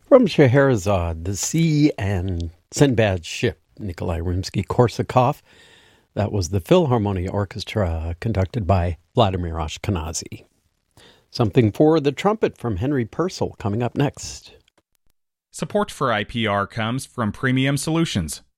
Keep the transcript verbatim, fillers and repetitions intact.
From Scheherazade, the Sea and Sinbad's Ship, Nikolai Rimsky-Korsakov. That was the Philharmonia Orchestra conducted by Vladimir Ashkenazy. Something for the trumpet from Henry Purcell coming up next. Support for I P R comes from Premium Solutions.